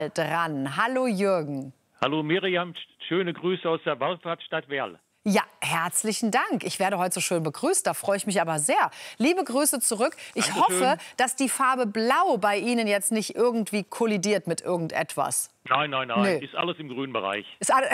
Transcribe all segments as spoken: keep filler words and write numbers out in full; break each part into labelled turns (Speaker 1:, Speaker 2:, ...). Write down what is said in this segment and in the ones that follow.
Speaker 1: dran. Hallo Jürgen.
Speaker 2: Hallo Miriam, schöne Grüße aus der Wallfahrtsstadt Werl.
Speaker 1: Ja, herzlichen Dank. Ich werde heute so schön begrüßt, da freue ich mich aber sehr. Liebe Grüße zurück. Ich
Speaker 2: Dankeschön.
Speaker 1: hoffe, dass die Farbe Blau bei Ihnen jetzt nicht irgendwie kollidiert mit irgendetwas.
Speaker 2: Nein, nein, nein,
Speaker 1: Nee.
Speaker 2: ist alles im grünen Bereich.
Speaker 1: Ist alle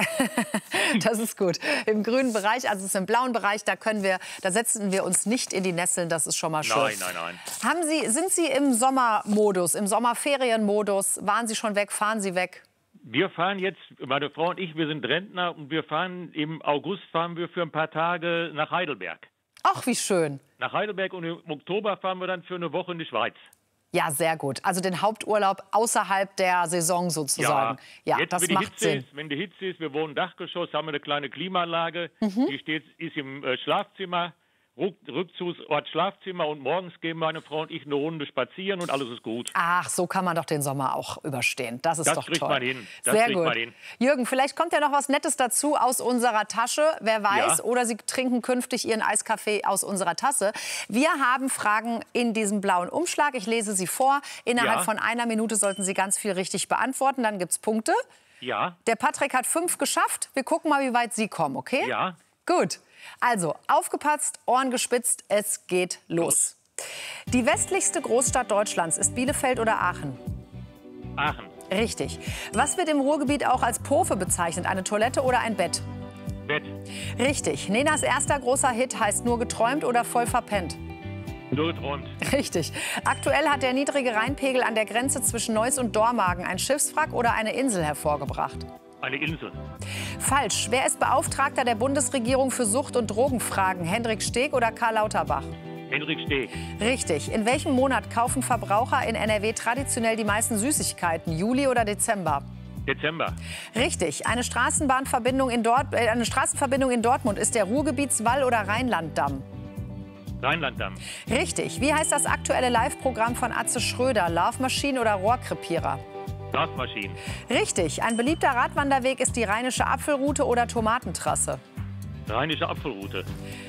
Speaker 1: das ist gut. Im grünen Bereich, also es ist im blauen Bereich, da können wir, da setzen wir uns nicht in die Nesseln, das ist schon mal schön.
Speaker 2: Nein, nein, nein.
Speaker 1: Haben Sie, sind Sie im Sommermodus, im Sommerferienmodus? Waren Sie schon weg, fahren Sie weg?
Speaker 2: Wir fahren jetzt, meine Frau und ich, wir sind Rentner und wir fahren im August fahren wir für ein paar Tage nach Heidelberg.
Speaker 1: Ach, wie schön.
Speaker 2: Nach Heidelberg und im Oktober fahren wir dann für eine Woche in die Schweiz.
Speaker 1: Ja, sehr gut. Also den Haupturlaub außerhalb der Saison sozusagen. Ja,
Speaker 2: jetzt,
Speaker 1: das
Speaker 2: wenn die
Speaker 1: macht
Speaker 2: Hitze
Speaker 1: Sinn.
Speaker 2: Ist, wenn die Hitze ist, wir wohnen Dachgeschoss, haben wir eine kleine Klimaanlage.
Speaker 1: Mhm.
Speaker 2: Die steht, ist im äh, Schlafzimmer, Ruck, Rückzugsort Schlafzimmer und morgens gehen meine Frau und ich eine Runde spazieren und alles ist gut.
Speaker 1: Ach, so kann man doch den Sommer auch überstehen. Das ist
Speaker 2: Das
Speaker 1: doch
Speaker 2: kriegt
Speaker 1: toll.
Speaker 2: man hin. Das
Speaker 1: Sehr
Speaker 2: kriegt
Speaker 1: gut.
Speaker 2: man hin.
Speaker 1: Jürgen, vielleicht kommt ja noch was Nettes dazu aus unserer Tasche. Wer weiß.
Speaker 2: Ja.
Speaker 1: Oder Sie trinken künftig Ihren Eiskaffee aus unserer Tasse. Wir haben Fragen in diesem blauen Umschlag. Ich lese sie vor. Innerhalb
Speaker 2: Ja.
Speaker 1: von einer Minute sollten Sie ganz viel richtig beantworten. Dann gibt es Punkte.
Speaker 2: Ja,
Speaker 1: Der Patrick hat fünf geschafft. Wir gucken mal, wie weit Sie kommen, okay?
Speaker 2: ja.
Speaker 1: Gut. Also, aufgepasst, Ohren gespitzt, es geht los. Die westlichste Großstadt Deutschlands ist Bielefeld oder Aachen?
Speaker 2: Aachen.
Speaker 1: Richtig. Was wird im Ruhrgebiet auch als Pofe bezeichnet? Eine Toilette oder ein Bett?
Speaker 2: Bett.
Speaker 1: Richtig. Nenas erster großer Hit heißt Nur geträumt oder Voll verpennt?
Speaker 2: Nur geträumt.
Speaker 1: Richtig. Aktuell hat der niedrige Rheinpegel an der Grenze zwischen Neuss und Dormagen ein Schiffswrack oder eine Insel hervorgebracht.
Speaker 2: Eine Insel.
Speaker 1: Falsch. Wer ist Beauftragter der Bundesregierung für Sucht- und Drogenfragen? Hendrik Steg oder Karl Lauterbach?
Speaker 2: Henrik Steg.
Speaker 1: Richtig. In welchem Monat kaufen Verbraucher in N R W traditionell die meisten Süßigkeiten? Juli oder Dezember?
Speaker 2: Dezember.
Speaker 1: Richtig. Eine Straßenbahnverbindung in Dort, äh, eine Straßenverbindung in Dortmund ist der Ruhrgebietswall oder Rheinlanddamm?
Speaker 2: Rheinlanddamm.
Speaker 1: Richtig. Wie heißt das aktuelle Live-Programm von Atze Schröder? Love Machine oder Rohrkrepierer?
Speaker 2: Gasmaschinen.
Speaker 1: Richtig. Ein beliebter Radwanderweg ist die Rheinische Apfelroute oder Tomatentrasse?
Speaker 2: Rheinische Apfelroute.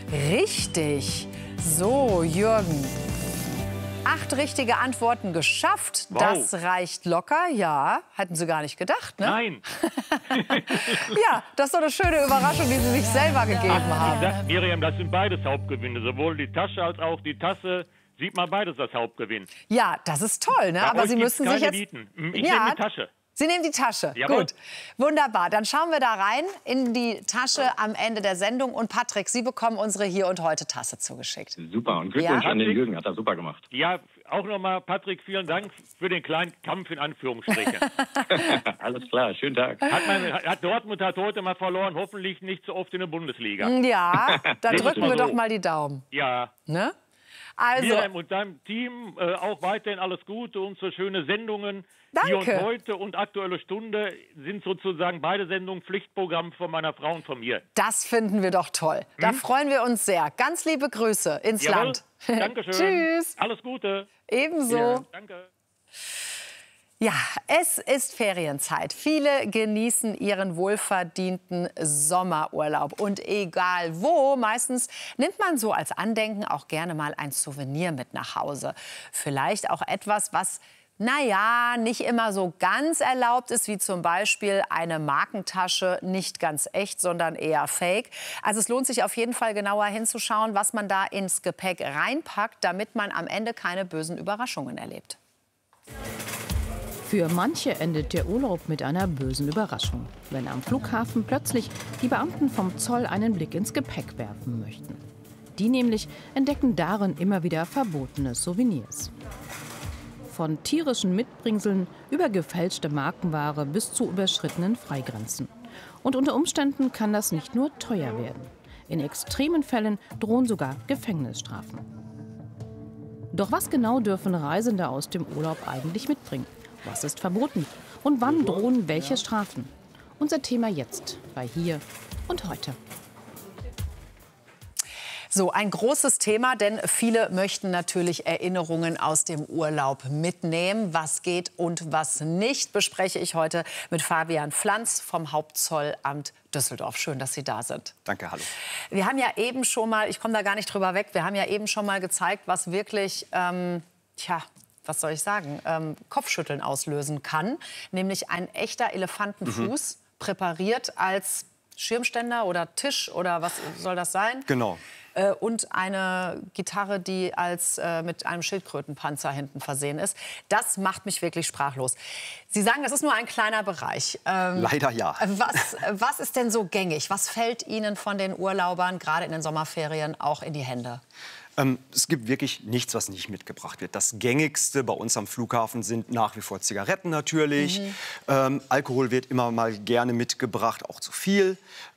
Speaker 1: Richtig. So, Jürgen. Acht richtige Antworten geschafft.
Speaker 2: Wow.
Speaker 1: Das reicht locker. Ja, hätten Sie gar nicht gedacht, ne?
Speaker 2: Nein.
Speaker 1: Ja, das ist doch eine schöne Überraschung, die Sie sich selber gegeben haben.
Speaker 2: Ich sag, Miriam, das sind beides Hauptgewinne. Sowohl die Tasche als auch die Tasse. Sieht man beides als Hauptgewinn.
Speaker 1: Ja, das ist toll, ne?
Speaker 2: Bei
Speaker 1: Aber
Speaker 2: euch
Speaker 1: Sie
Speaker 2: gibt's
Speaker 1: müssen sich
Speaker 2: keine
Speaker 1: jetzt...
Speaker 2: Mieten. Ich
Speaker 1: Ja.
Speaker 2: nehme die Tasche.
Speaker 1: Sie nehmen die Tasche.
Speaker 2: Jawohl.
Speaker 1: Gut. Wunderbar. Dann schauen wir da rein in die Tasche am Ende der Sendung. Und Patrick, Sie bekommen unsere Hier und Heute Tasse zugeschickt.
Speaker 3: Super und Glückwunsch
Speaker 1: Ja.
Speaker 3: an den Jürgen, hat er super gemacht.
Speaker 2: Ja, auch nochmal, Patrick, vielen Dank für den kleinen Kampf in Anführungsstrichen.
Speaker 3: Alles klar, schönen Tag.
Speaker 2: Hat, man, hat Dortmund hat heute mal verloren, hoffentlich nicht so oft in der Bundesliga.
Speaker 1: Ja, da
Speaker 2: Das ist
Speaker 1: drücken
Speaker 2: mal
Speaker 1: wir
Speaker 2: so.
Speaker 1: doch mal die Daumen.
Speaker 2: Ja,
Speaker 1: Ne? Also,
Speaker 2: Miriam und deinem Team äh, auch weiterhin alles Gute und so schöne Sendungen.
Speaker 1: Danke.
Speaker 2: Hier und Heute und Aktuelle Stunde sind sozusagen beide Sendungen Pflichtprogramm von meiner Frau und von mir.
Speaker 1: das finden wir doch toll. Da freuen wir uns sehr. Ganz liebe Grüße ins
Speaker 2: Jawohl.
Speaker 1: Land.
Speaker 2: Dankeschön.
Speaker 1: Tschüss.
Speaker 2: Alles Gute.
Speaker 1: Ebenso.
Speaker 2: Ja, danke.
Speaker 1: Ja, es ist Ferienzeit. Viele genießen ihren wohlverdienten Sommerurlaub. Und egal wo, meistens nimmt man so als Andenken auch gerne mal ein Souvenir mit nach Hause. Vielleicht auch etwas, was, naja, nicht immer so ganz erlaubt ist, wie zum Beispiel eine Markentasche, nicht ganz echt, sondern eher fake. Also es lohnt sich auf jeden Fall genauer hinzuschauen, was man da ins Gepäck reinpackt, damit man am Ende keine bösen Überraschungen erlebt.
Speaker 4: Für manche endet der Urlaub mit einer bösen Überraschung, wenn am Flughafen plötzlich die Beamten vom Zoll einen Blick ins Gepäck werfen möchten. Die nämlich entdecken darin immer wieder verbotene Souvenirs. Von tierischen Mitbringseln über gefälschte Markenware bis zu überschrittenen Freigrenzen. Und unter Umständen kann das nicht nur teuer werden. In extremen Fällen drohen sogar Gefängnisstrafen. Doch was genau dürfen Reisende aus dem Urlaub eigentlich mitbringen? Was ist verboten? Und wann drohen welche Strafen? Unser Thema jetzt bei Hier und Heute.
Speaker 1: So, ein großes Thema, denn viele möchten natürlich Erinnerungen aus dem Urlaub mitnehmen. Was geht und was nicht, bespreche ich heute mit Fabian Pflanz vom Hauptzollamt Düsseldorf. Schön, dass Sie da sind.
Speaker 5: Danke, hallo.
Speaker 1: Wir haben ja eben schon mal, ich komme da gar nicht drüber weg, wir haben ja eben schon mal gezeigt, was wirklich, ähm, tja, was soll ich sagen, ähm, Kopfschütteln auslösen kann. Nämlich ein echter Elefantenfuß, mhm. präpariert als Schirmständer oder Tisch oder was soll das sein?
Speaker 5: Genau.
Speaker 1: Äh, und eine Gitarre, die als, äh, mit einem Schildkrötenpanzer hinten versehen ist. Das macht mich wirklich sprachlos. Sie sagen, das ist nur ein kleiner Bereich. Ähm,
Speaker 5: Leider ja.
Speaker 1: Was, was ist denn so gängig? Was fällt Ihnen von den Urlaubern, gerade in den Sommerferien, auch in die Hände?
Speaker 5: Ähm, es gibt wirklich nichts, was nicht mitgebracht wird. Das Gängigste bei uns am Flughafen sind nach wie vor Zigaretten natürlich. Mhm. Ähm, Alkohol wird immer mal gerne mitgebracht, auch zu viel.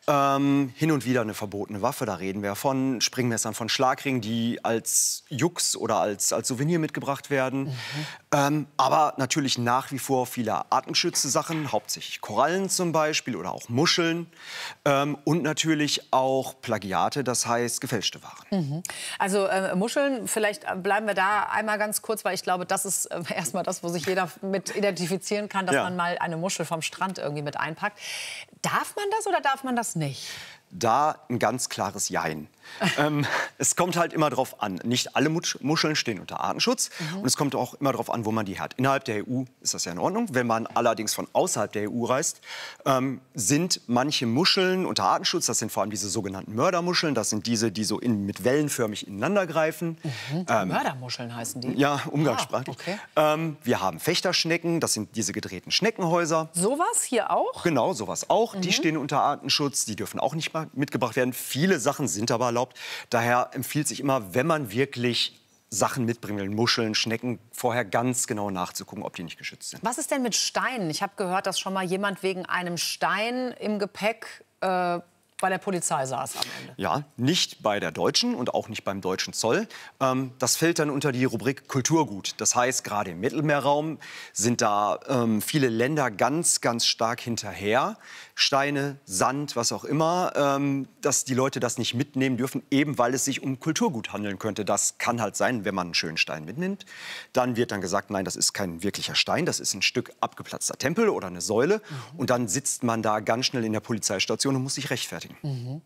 Speaker 5: Ähm, hin und wieder eine verbotene Waffe, da reden wir von Springmessern, von Schlagringen, die als Jux oder als, als Souvenir mitgebracht werden. Mhm. Ähm, aber natürlich nach wie vor viele artenschütze-Sachen, hauptsächlich Korallen zum Beispiel oder auch Muscheln. Ähm, und natürlich auch Plagiate, das heißt gefälschte Waren.
Speaker 1: Mhm. Also äh, Muscheln, vielleicht bleiben wir da einmal ganz kurz, weil ich glaube, das ist äh, erstmal das, wo sich jeder mit identifizieren kann, dass ja. man mal eine Muschel vom Strand irgendwie mit einpackt. Darf man das oder darf man das nicht?
Speaker 5: Da ein ganz klares Jein. ähm, es kommt halt immer darauf an. Nicht alle Muscheln stehen unter Artenschutz. Mhm. Und es kommt auch immer darauf an, wo man die hat. Innerhalb der E U ist das ja in Ordnung. Wenn man allerdings von außerhalb der E U reist, ähm, sind manche Muscheln unter Artenschutz. Das sind vor allem diese sogenannten Mördermuscheln. Das sind diese, die so in, mit wellenförmig ineinander greifen.
Speaker 1: Mhm. Ähm, Mördermuscheln heißen die?
Speaker 5: Ja, umgangssprachlich. Ah, okay. ähm, wir haben Fechterschnecken. Das sind diese gedrehten Schneckenhäuser.
Speaker 1: Sowas hier auch?
Speaker 5: Genau, sowas auch.
Speaker 1: Mhm.
Speaker 5: Die stehen unter Artenschutz. Die dürfen auch nicht mal mitgebracht werden. Viele Sachen sind aber erlaubt. Daher empfiehlt sich immer, wenn man wirklich Sachen mitbringen will, Muscheln, Schnecken, vorher ganz genau nachzugucken, ob die nicht geschützt sind.
Speaker 1: Was ist denn mit Steinen? Ich habe gehört, dass schon mal jemand wegen einem Stein im Gepäck äh, bei der Polizei saß am Ende.
Speaker 5: Ja, nicht bei der Deutschen und auch nicht beim deutschen Zoll. Ähm, das fällt dann unter die Rubrik Kulturgut. Das heißt, gerade im Mittelmeerraum sind da ähm, viele Länder ganz, ganz stark hinterher. Steine, Sand, was auch immer, ähm, dass die Leute das nicht mitnehmen dürfen, eben weil es sich um Kulturgut handeln könnte. Das kann halt sein, wenn man einen schönen Stein mitnimmt. Dann wird dann gesagt, nein, das ist kein wirklicher Stein, das ist ein Stück abgeplatzter Tempel oder eine Säule. Mhm. Und dann sitzt man da ganz schnell in der Polizeistation und muss sich rechtfertigen.
Speaker 1: Mhm.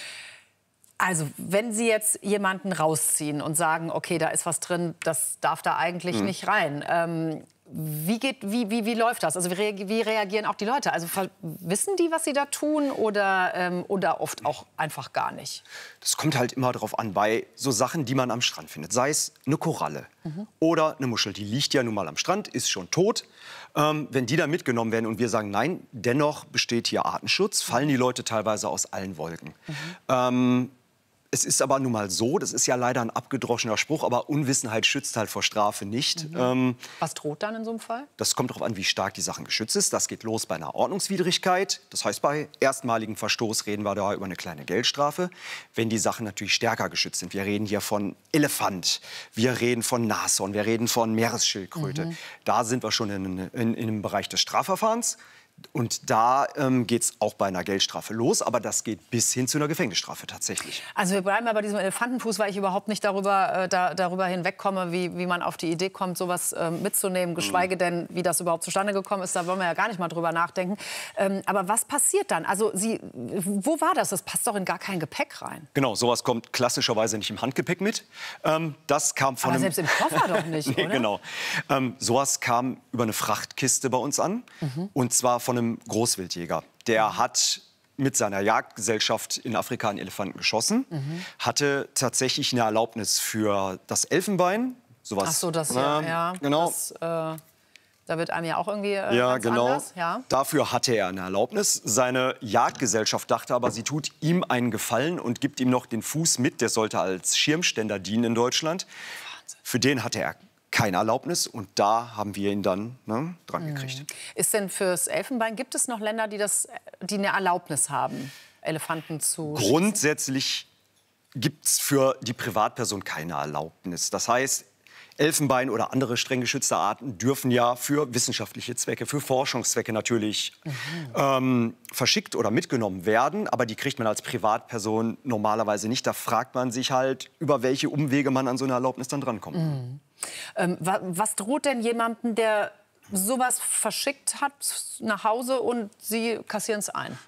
Speaker 1: Also, wenn Sie jetzt jemanden rausziehen und sagen, okay, da ist was drin, das darf da eigentlich mhm. nicht rein. Ähm, wie, geht, wie, wie, wie läuft das? Also, wie, rea wie reagieren auch die Leute? Also, wissen die, was sie da tun oder, ähm, oder oft auch einfach gar nicht?
Speaker 5: Das kommt halt immer darauf an, bei so Sachen, die man am Strand findet. Sei es eine Koralle mhm. oder eine Muschel, die liegt ja nun mal am Strand, ist schon tot. Ähm, wenn die da mitgenommen werden und wir sagen, nein, dennoch besteht hier Artenschutz, fallen die Leute teilweise aus allen Wolken. Mhm. Ähm, Es ist aber nun mal so, das ist ja leider ein abgedroschener Spruch, aber Unwissenheit schützt halt vor Strafe nicht.
Speaker 1: Mhm.
Speaker 5: Ähm,
Speaker 1: Was droht dann in so einem Fall?
Speaker 5: Das kommt darauf an, wie stark die Sache geschützt ist. Das geht los bei einer Ordnungswidrigkeit. Das heißt, bei erstmaligem Verstoß reden wir da über eine kleine Geldstrafe. Wenn die Sachen natürlich stärker geschützt sind. Wir reden hier von Elefant, wir reden von Nashorn, wir reden von Meeresschildkröte. Mhm. Da sind wir schon in, in, in einem Bereich des Strafverfahrens. Und da ähm, geht es auch bei einer Geldstrafe los, aber das geht bis hin zu einer Gefängnisstrafe tatsächlich.
Speaker 1: Also wir bleiben mal bei diesem Elefantenfuß, weil ich überhaupt nicht darüber, äh, da, darüber hinwegkomme, wie, wie man auf die Idee kommt, sowas äh, mitzunehmen, geschweige denn, wie das überhaupt zustande gekommen ist. Da wollen wir ja gar nicht mal drüber nachdenken. Ähm, aber was passiert dann? Also Sie, wo war das? Das passt doch in gar kein Gepäck rein.
Speaker 5: Genau, sowas kommt klassischerweise nicht im Handgepäck mit. Ähm, das kam von
Speaker 1: aber
Speaker 5: einem...
Speaker 1: selbst im Koffer doch nicht,
Speaker 5: nee,
Speaker 1: oder?
Speaker 5: Genau. Ähm, sowas kam über eine Frachtkiste bei uns an. Mhm. Und zwar von einem Großwildjäger. Der hat mit seiner Jagdgesellschaft in Afrika einen Elefanten geschossen, mhm. hatte tatsächlich eine Erlaubnis für das Elfenbein. Sowas,
Speaker 1: Ach so, das ja,
Speaker 5: äh,
Speaker 1: ja.
Speaker 5: Genau.
Speaker 1: Das, äh, da wird einem ja auch irgendwie äh,
Speaker 5: ja,
Speaker 1: ganz
Speaker 5: genau.
Speaker 1: anders. Ja,
Speaker 5: dafür hatte er eine Erlaubnis. Seine Jagdgesellschaft dachte aber, sie tut ihm einen Gefallen und gibt ihm noch den Fuß mit. Der sollte als Schirmständer dienen in Deutschland. Wahnsinn. Für den hatte er keine Erlaubnis und da haben wir ihn dann ne, dran gekriegt.
Speaker 1: Mhm. Ist denn fürs Elfenbein, gibt es noch Länder, die, das, die eine Erlaubnis haben, Elefanten zu schießen?
Speaker 5: Grundsätzlich gibt es für die Privatperson keine Erlaubnis. Das heißt, Elfenbein oder andere streng geschützte Arten dürfen ja für wissenschaftliche Zwecke, für Forschungszwecke natürlich mhm. ähm, verschickt oder mitgenommen werden. Aber die kriegt man als Privatperson normalerweise nicht. Da fragt man sich halt, über welche Umwege man an so eine Erlaubnis dann drankommt.
Speaker 1: Mhm. Ähm, wa was droht denn jemandem, der sowas verschickt hat nach Hause und Sie kassieren es ein?
Speaker 5: Also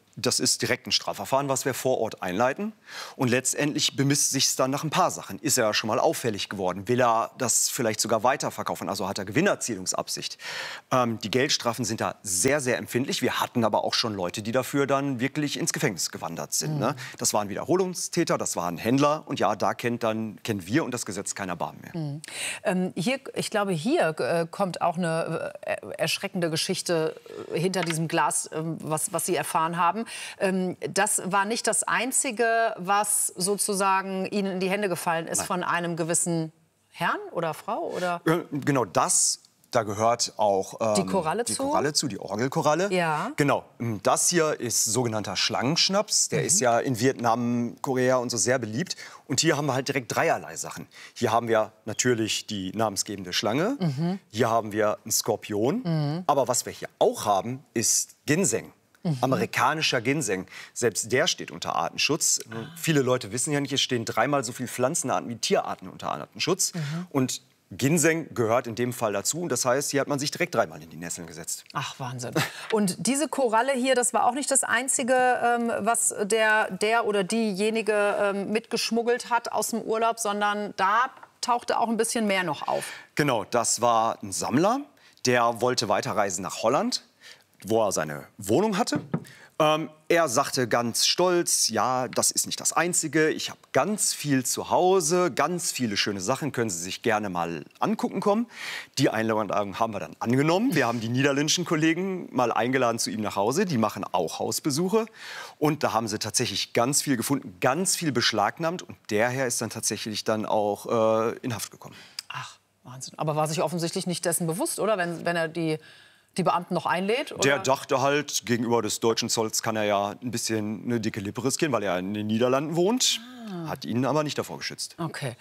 Speaker 5: Das ist direkt ein Strafverfahren, was wir vor Ort einleiten. Und letztendlich bemisst sich es dann nach ein paar Sachen. Ist er schon mal auffällig geworden? Will er das vielleicht sogar weiterverkaufen? Also hat er Gewinnerzielungsabsicht? Ähm, die Geldstrafen sind da sehr, sehr empfindlich. Wir hatten aber auch schon Leute, die dafür dann wirklich ins Gefängnis gewandert sind. Mhm. Ne? Das waren Wiederholungstäter, das waren Händler. Und ja, da kennt dann kennen wir und das Gesetz kein Erbarmen mehr.
Speaker 1: Mhm. Ähm, hier, ich glaube, hier äh, kommt auch eine äh, erschreckende Geschichte äh, hinter diesem Glas, äh, was, was Sie erfahren haben. Ähm, das war nicht das Einzige, was sozusagen Ihnen in die Hände gefallen ist. Nein. Von einem gewissen Herrn oder Frau? Oder?
Speaker 5: Äh, genau das. Da gehört auch ähm,
Speaker 1: die Koralle
Speaker 5: die
Speaker 1: zu,
Speaker 5: Koralle zu, die Orgelkoralle.
Speaker 1: Ja.
Speaker 5: Genau. Das hier ist sogenannter Schlangenschnaps. Der mhm. ist ja in Vietnam, Korea und so sehr beliebt. Und hier haben wir halt direkt dreierlei Sachen. Hier haben wir natürlich die namensgebende Schlange. Mhm. Hier haben wir einen Skorpion. Mhm. Aber was wir hier auch haben, ist Ginseng. Mhm. Amerikanischer Ginseng. Selbst der steht unter Artenschutz. Ah. Viele Leute wissen ja nicht, es stehen dreimal so viele Pflanzenarten wie Tierarten unter Artenschutz. Mhm. Und Ginseng gehört in dem Fall dazu. Und das heißt, hier hat man sich direkt dreimal in die Nesseln gesetzt.
Speaker 1: Ach, Wahnsinn. Und diese Koralle hier, das war auch nicht das Einzige, ähm, was der, der oder diejenige ähm, mitgeschmuggelt hat aus dem Urlaub, sondern da tauchte auch ein bisschen mehr noch auf.
Speaker 5: Genau, das war ein Sammler, der wollte weiterreisen nach Holland, wo er seine Wohnung hatte. Ähm, er sagte ganz stolz, ja, das ist nicht das Einzige. Ich habe ganz viel zu Hause, ganz viele schöne Sachen, können Sie sich gerne mal angucken kommen. Die Einladung haben wir dann angenommen. Wir haben die niederländischen Kollegen mal eingeladen zu ihm nach Hause. Die machen auch Hausbesuche. Und da haben sie tatsächlich ganz viel gefunden, ganz viel beschlagnahmt. Und der Herr ist dann tatsächlich dann auch äh, in Haft gekommen.
Speaker 1: Ach, Wahnsinn. Aber war sich offensichtlich nicht dessen bewusst, oder? Wenn, wenn er die... die Beamten noch einlädt? Oder?
Speaker 5: Der dachte halt, gegenüber des deutschen Zolls kann er ja ein bisschen eine dicke Lippe riskieren, weil er in den Niederlanden wohnt. Ah. Hat ihn aber nicht davor geschützt.
Speaker 1: Okay.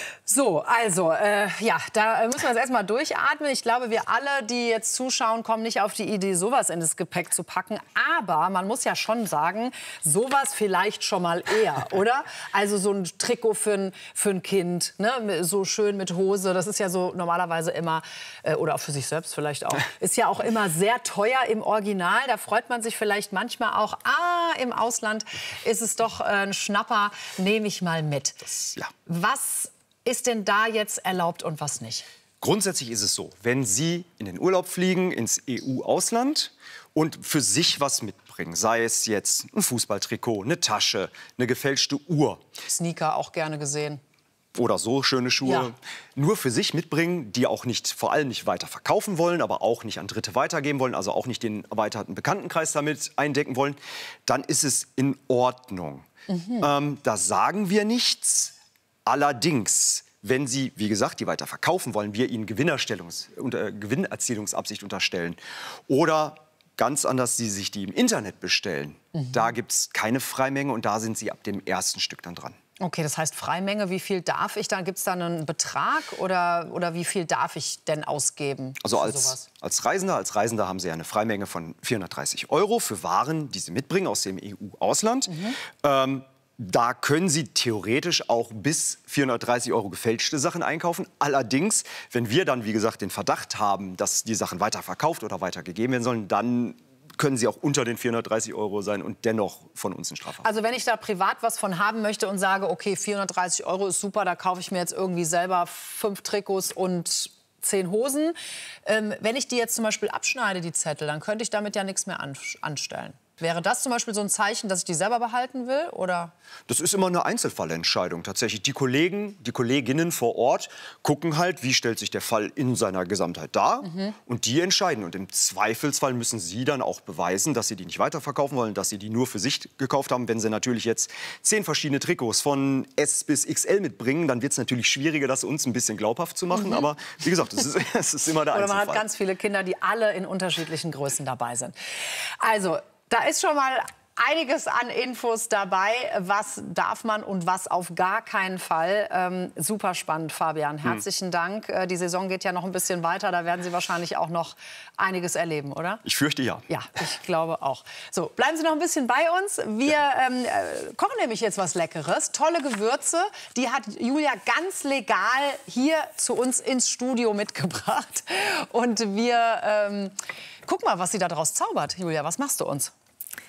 Speaker 1: So, also, äh, ja, da müssen wir jetzt erst mal durchatmen. Ich glaube, wir alle, die jetzt zuschauen, kommen nicht auf die Idee, sowas in das Gepäck zu packen. Aber man muss ja schon sagen, sowas vielleicht schon mal eher, oder? Also so ein Trikot für ein, für ein Kind, ne? So schön mit Hose. Das ist ja so normalerweise immer, äh, oder auch für sich selbst vielleicht auch, ist ja auch immer sehr teuer im Original. Da freut man sich vielleicht manchmal auch, ah, im Ausland ist es doch äh, ein Schnapper, nehme ich mal mit.
Speaker 5: Das, ja.
Speaker 1: Was ist denn da jetzt erlaubt und was nicht?
Speaker 5: Grundsätzlich ist es so, wenn Sie in den Urlaub fliegen, ins E U-Ausland und für sich was mitbringen, sei es jetzt ein Fußballtrikot, eine Tasche, eine gefälschte Uhr.
Speaker 1: Sneaker auch gerne gesehen.
Speaker 5: Oder so schöne Schuhe, ja. Nur für sich mitbringen, die auch nicht, vor allem nicht weiter verkaufen wollen, aber auch nicht an Dritte weitergeben wollen, also auch nicht den erweiterten Bekanntenkreis damit eindecken wollen, dann ist es in Ordnung. Mhm. Ähm, da sagen wir nichts. Allerdings, wenn Sie, wie gesagt, die weiter verkaufen wollen, wir Ihnen Gewinnerstellungs- unter, Gewinnerzielungsabsicht unterstellen oder ganz anders, Sie sich die im Internet bestellen, mhm. da gibt es keine Freimenge und da sind Sie ab dem ersten Stück dann dran.
Speaker 1: Okay, das heißt Freimenge, wie viel darf ich da? Gibt es da einen Betrag oder, oder wie viel darf ich denn ausgeben?
Speaker 5: Also als, als Reisender, als Reisender haben Sie eine Freimenge von vierhundertdreißig Euro für Waren, die Sie mitbringen aus dem E U-Ausland. Mhm. Ähm, da können Sie theoretisch auch bis vierhundertdreißig Euro gefälschte Sachen einkaufen. Allerdings, wenn wir dann, wie gesagt, den Verdacht haben, dass die Sachen weiterverkauft oder weitergegeben werden sollen, dann können sie auch unter den vierhundertdreißig Euro sein und dennoch von uns ein Strafverfahren.
Speaker 1: Also wenn ich da privat was von haben möchte und sage, okay, vierhundertdreißig Euro ist super, da kaufe ich mir jetzt irgendwie selber fünf Trikots und zehn Hosen. Ähm, wenn ich die jetzt zum Beispiel abschneide, die Zettel, dann könnte ich damit ja nichts mehr an, anstellen. Wäre das zum Beispiel so ein Zeichen, dass ich die selber behalten will, oder?
Speaker 5: Das ist immer eine Einzelfallentscheidung tatsächlich. Die Kollegen, die Kolleginnen vor Ort gucken halt, wie stellt sich der Fall in seiner Gesamtheit dar, mhm. und die entscheiden. Und im Zweifelsfall müssen sie dann auch beweisen, dass sie die nicht weiterverkaufen wollen, dass sie die nur für sich gekauft haben. Wenn sie natürlich jetzt zehn verschiedene Trikots von S bis X L mitbringen, dann wird es natürlich schwieriger, das uns ein bisschen glaubhaft zu machen. Mhm. Aber wie gesagt, es ist, es ist immer der
Speaker 1: Oder
Speaker 5: Einzelfall.
Speaker 1: Man hat ganz viele Kinder, die alle in unterschiedlichen Größen dabei sind. Also, da ist schon mal einiges an Infos dabei, was darf man und was auf gar keinen Fall. Ähm, super spannend, Fabian. Herzlichen hm. Dank. Äh, die Saison geht ja noch ein bisschen weiter. Da werden Sie wahrscheinlich auch noch einiges erleben, oder?
Speaker 5: Ich fürchte ja.
Speaker 1: Ja, ich glaube auch. So, bleiben Sie noch ein bisschen bei uns. Wir ja. ähm, äh, kochen nämlich jetzt was Leckeres. Tolle Gewürze. Die hat Julia ganz legal hier zu uns ins Studio mitgebracht. Und wir ähm, gucken mal, was sie da draus zaubert. Julia, was machst du uns?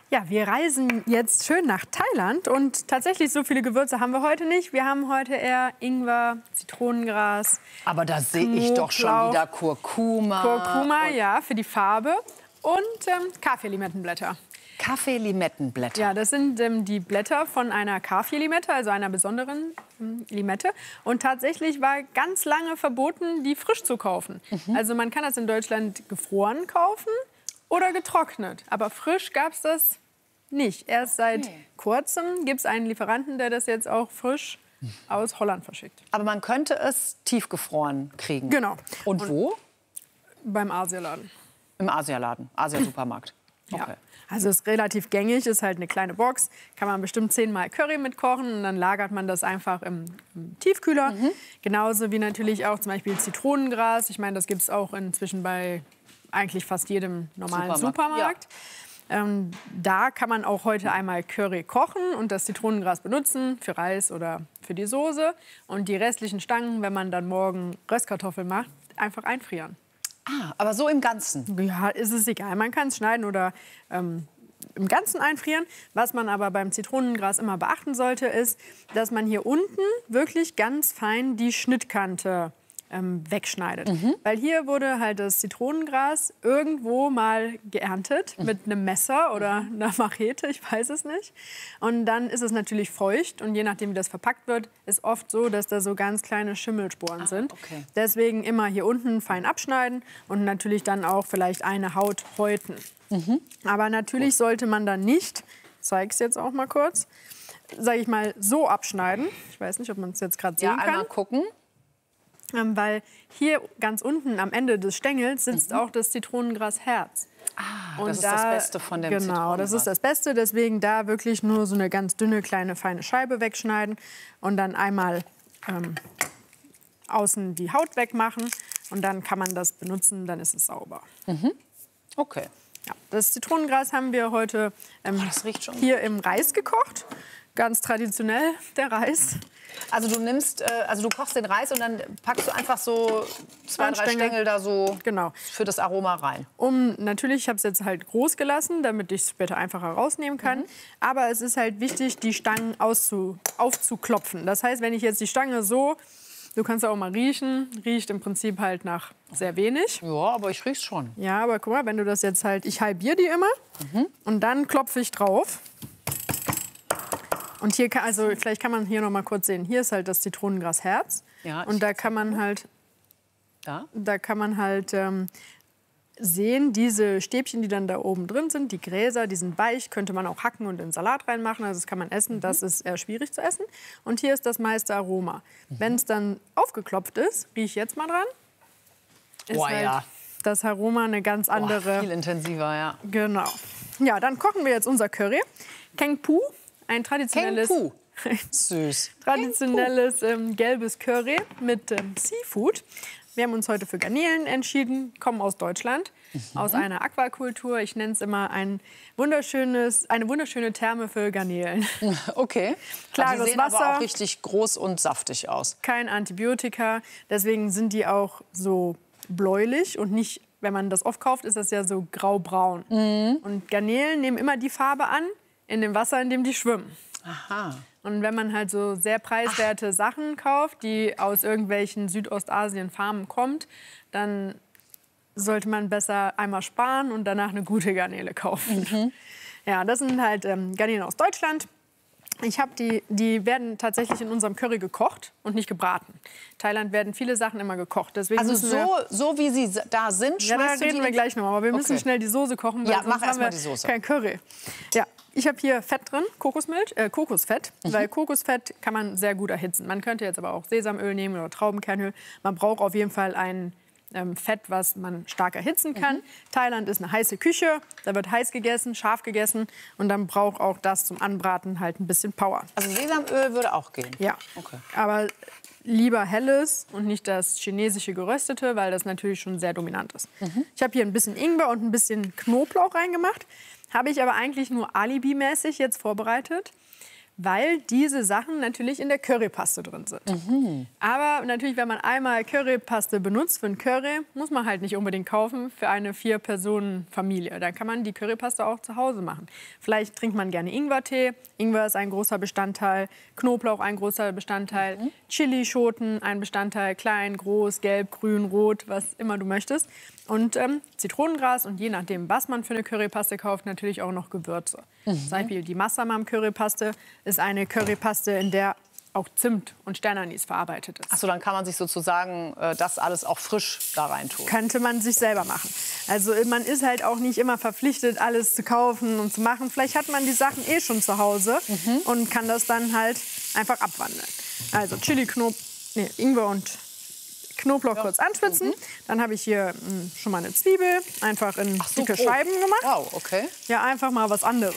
Speaker 6: Ja, wir reisen jetzt schön nach Thailand und tatsächlich so viele Gewürze haben wir heute nicht. Wir haben heute eher Ingwer, Zitronengras.
Speaker 1: Aber da sehe ich doch schon wieder Kurkuma.
Speaker 6: Kurkuma, ja, für die Farbe und ähm, Kaffeelimettenblätter.
Speaker 1: Kaffeelimettenblätter.
Speaker 6: Ja, das sind ähm, die Blätter von einer Kaffeelimette, also einer besonderen ähm, Limette. Und tatsächlich war ganz lange verboten, die frisch zu kaufen. Mhm. Also man kann das in Deutschland gefroren kaufen oder getrocknet. Aber frisch gab es das nicht. Erst seit okay. kurzem gibt es einen Lieferanten, der das jetzt auch frisch aus Holland verschickt.
Speaker 1: Aber man könnte es tiefgefroren kriegen?
Speaker 6: Genau.
Speaker 1: Und, Und wo?
Speaker 6: Beim Asialaden.
Speaker 1: Im Asialaden, Asia-Supermarkt. Okay.
Speaker 6: Ja. Also ist relativ gängig, ist halt eine kleine Box. Kann man bestimmt zehnmal Curry mitkochen und dann lagert man das einfach im, im Tiefkühler. Mhm. Genauso wie natürlich auch zum Beispiel Zitronengras. Ich meine, das gibt es auch inzwischen bei eigentlich fast jedem normalen Supermarkt. Supermarkt. Ja. Ähm, da kann man auch heute einmal Curry kochen und das Zitronengras benutzen für Reis oder für die Soße. Und die restlichen Stangen, wenn man dann morgen Röstkartoffeln macht, einfach einfrieren.
Speaker 1: Ah, aber so im Ganzen?
Speaker 6: Ja, ist es egal. Man kann es schneiden oder ähm, im Ganzen einfrieren. Was man aber beim Zitronengras immer beachten sollte, ist, dass man hier unten wirklich ganz fein die Schnittkante ähm, wegschneidet. Mhm. Weil hier wurde halt das Zitronengras irgendwo mal geerntet mhm. mit einem Messer oder einer Machete, ich weiß es nicht. Und dann ist es natürlich feucht und je nachdem, wie das verpackt wird, ist oft so, dass da so ganz kleine Schimmelsporen ah, sind. Okay. Deswegen immer hier unten fein abschneiden und natürlich dann auch vielleicht eine Haut häuten. Mhm. Aber natürlich sollte man dann nicht, ich zeige es jetzt auch mal kurz, sage ich mal, so abschneiden. Ich weiß nicht, ob man es jetzt gerade sehen
Speaker 1: ja,
Speaker 6: kann.
Speaker 1: Einmal gucken.
Speaker 6: Ähm, weil hier ganz unten am Ende des Stängels sitzt mhm. auch das Zitronengrasherz.
Speaker 1: Ah,
Speaker 6: und
Speaker 1: das ist
Speaker 6: da,
Speaker 1: das Beste von dem
Speaker 6: Genau,
Speaker 1: Zitronengras.
Speaker 6: das ist das Beste. Deswegen da wirklich nur so eine ganz dünne, kleine, feine Scheibe wegschneiden und dann einmal ähm, außen die Haut wegmachen. Und dann kann man das benutzen, dann ist es sauber.
Speaker 1: Mhm. Okay.
Speaker 6: Ja, das Zitronengras haben wir heute ähm,
Speaker 1: oh, das riecht schon
Speaker 6: hier
Speaker 1: gut.
Speaker 6: im Reis gekocht. Ganz traditionell, der Reis.
Speaker 1: Also du nimmst, äh, also du kochst den Reis und dann packst du einfach so zwei, drei Stängel, Stängel da so
Speaker 6: genau.
Speaker 1: für das Aroma rein.
Speaker 6: Um, natürlich, ich habe es jetzt halt groß gelassen, damit ich es später einfacher rausnehmen kann. Mhm. Aber es ist halt wichtig, die Stangen auszu, aufzuklopfen. Das heißt, wenn ich jetzt die Stange so, du kannst auch mal riechen, riecht im Prinzip halt nach sehr wenig.
Speaker 1: Ja, aber ich riech's schon.
Speaker 6: Ja, aber guck mal, wenn du das jetzt halt, ich halbiere die immer mhm. und dann klopfe ich drauf. Und hier kann, also vielleicht kann man hier noch mal kurz sehen. Hier ist halt das Zitronengrasherz.
Speaker 1: Ja,
Speaker 6: und da kann man halt,
Speaker 1: da,
Speaker 6: da kann man halt ähm, sehen, diese Stäbchen, die dann da oben drin sind, die Gräser, die sind weich, könnte man auch hacken und in den Salat reinmachen. Also das kann man essen. Mhm. Das ist eher schwierig zu essen. Und hier ist das meiste Aroma. Mhm. Wenn es dann aufgeklopft ist, riech ich jetzt mal dran. Ist
Speaker 1: Boah,
Speaker 6: halt
Speaker 1: ja.
Speaker 6: das Aroma eine ganz andere.
Speaker 1: Boah, viel intensiver, ja.
Speaker 6: Genau. Ja, dann kochen wir jetzt unser Curry. Keng Pu. Ein traditionelles,
Speaker 1: Süß.
Speaker 6: traditionelles ähm, gelbes Curry mit ähm, Seafood. Wir haben uns heute für Garnelen entschieden, kommen aus Deutschland, mhm. aus einer Aquakultur. Ich nenne es immer ein wunderschönes, eine wunderschöne Therme für Garnelen.
Speaker 1: Okay.
Speaker 6: Klares
Speaker 1: die sehen
Speaker 6: Wasser,
Speaker 1: aber auch richtig groß und saftig aus.
Speaker 6: Kein Antibiotika, deswegen sind die auch so bläulich und nicht, wenn man das oft kauft, ist das ja so graubraun. Mhm. Und Garnelen nehmen immer die Farbe an, in dem Wasser, in dem die schwimmen.
Speaker 1: Aha.
Speaker 6: Und wenn man halt so sehr preiswerte Ach. Sachen kauft, die aus irgendwelchen Südostasien-Farmen kommt, dann sollte man besser einmal sparen und danach eine gute Garnele kaufen. Mhm. Ja, das sind halt ähm, Garnelen aus Deutschland. Ich habe die, die werden tatsächlich in unserem Curry gekocht und nicht gebraten. In Thailand werden viele Sachen immer gekocht. Deswegen
Speaker 1: also
Speaker 6: so,
Speaker 1: wir, so wie sie da sind,
Speaker 6: ja, da reden wir gleich noch mal. Aber wir müssen
Speaker 1: okay.
Speaker 6: schnell die Soße kochen, weil
Speaker 1: ja,
Speaker 6: sonst
Speaker 1: mach
Speaker 6: haben wir
Speaker 1: die Soße.
Speaker 6: kein Curry. Ja, ich habe hier Fett drin, Kokosmilch, äh, Kokosfett, mhm. weil Kokosfett kann man sehr gut erhitzen. Man könnte jetzt aber auch Sesamöl nehmen oder Traubenkernöl. Man braucht auf jeden Fall ein ähm, Fett, was man stark erhitzen kann. Mhm. Thailand ist eine heiße Küche, da wird heiß gegessen, scharf gegessen und dann braucht auch das zum Anbraten halt ein bisschen Power.
Speaker 1: Also Sesamöl würde auch gehen?
Speaker 6: Ja,
Speaker 1: okay.
Speaker 6: aber lieber helles und nicht das chinesische geröstete, weil das natürlich schon sehr dominant ist. Mhm. Ich habe hier ein bisschen Ingwer und ein bisschen Knoblauch reingemacht. Habe ich aber eigentlich nur alibimäßig jetzt vorbereitet, weil diese Sachen natürlich in der Currypaste drin sind. Mhm. Aber natürlich, wenn man einmal Currypaste benutzt für ein Curry, muss man halt nicht unbedingt kaufen für eine Vier-Personen-Familie. Dann kann man die Currypaste auch zu Hause machen. Vielleicht trinkt man gerne Ingwertee. Ingwer ist ein großer Bestandteil, Knoblauch ein großer Bestandteil, mhm. Chilischoten ein Bestandteil, klein, groß, gelb, grün, rot, was immer du möchtest. Und ähm, Zitronengras und je nachdem, was man für eine Currypaste kauft, natürlich auch noch Gewürze. Mhm. Zum Beispiel die Massamam Currypaste ist eine Currypaste, in der auch Zimt und Sternanis verarbeitet ist.
Speaker 1: Achso, dann kann man sich sozusagen äh, das alles auch frisch da rein tun.
Speaker 6: Könnte man sich selber machen. Also man ist halt auch nicht immer verpflichtet, alles zu kaufen und zu machen. Vielleicht hat man die Sachen eh schon zu Hause mhm. und kann das dann halt einfach abwandeln. Also Chili, Knob nee, Ingwer und Knoblauch ja. kurz anschwitzen. Mhm. Dann habe ich hier mh, schon mal eine Zwiebel einfach in
Speaker 1: Ach so,
Speaker 6: dicke
Speaker 1: grob.
Speaker 6: Scheiben gemacht.
Speaker 1: Wow, okay.
Speaker 6: Ja, einfach mal was anderes.